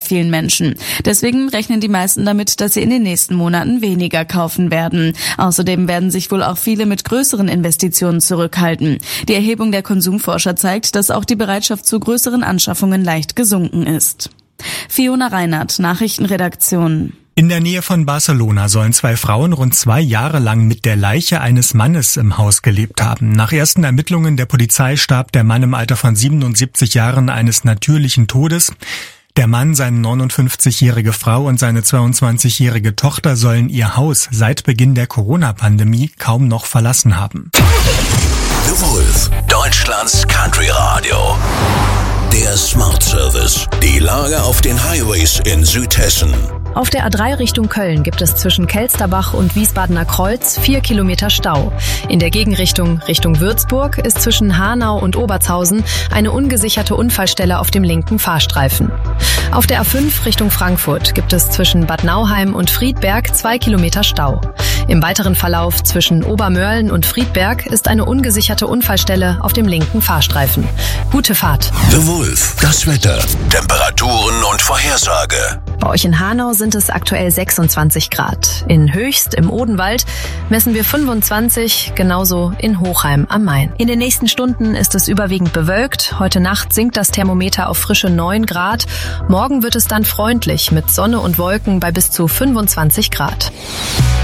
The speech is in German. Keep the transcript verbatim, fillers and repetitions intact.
vielen Menschen. Deswegen rechnen die meisten damit, dass sie in den nächsten Monaten weniger kaufen werden. Außerdem werden sich wohl auch viele mit größeren Investitionen zurückhalten. Die Erhebung der Konsumforscher zeigt, dass auch die Bereitschaft zu größeren Anschaffungen leicht gesunken ist. Fiona Reinhardt, Nachrichtenredaktion. In der Nähe von Barcelona sollen zwei Frauen rund zwei Jahre lang mit der Leiche eines Mannes im Haus gelebt haben. Nach ersten Ermittlungen der Polizei starb der Mann im Alter von siebenundsiebzig Jahren eines natürlichen Todes. Der Mann, seine neunundfünfzigjährige Frau und seine zweiundzwanzigjährige Tochter sollen ihr Haus seit Beginn der Corona-Pandemie kaum noch verlassen haben. The Wolf, Deutschlands Country Radio. Der Smart Service. Die Lage auf den Highways in Südhessen. Auf der A drei Richtung Köln gibt es zwischen Kelsterbach und Wiesbadener Kreuz vier Kilometer Stau. In der Gegenrichtung Richtung Würzburg ist zwischen Hanau und Obertshausen eine ungesicherte Unfallstelle auf dem linken Fahrstreifen. Auf der A fünf Richtung Frankfurt gibt es zwischen Bad Nauheim und Friedberg zwei Kilometer Stau. Im weiteren Verlauf zwischen Obermörlen und Friedberg ist eine ungesicherte Unfallstelle auf dem linken Fahrstreifen. Gute Fahrt. The Wolf, das Wetter, Temperaturen und Vorhersage. Bei euch in Hanau sind es aktuell sechsundzwanzig Grad. In Höchst im Odenwald messen wir fünfundzwanzig, genauso in Hochheim am Main. In den nächsten Stunden ist es überwiegend bewölkt. Heute Nacht sinkt das Thermometer auf frische neun Grad. Morgen wird es dann freundlich mit Sonne und Wolken bei bis zu fünfundzwanzig Grad.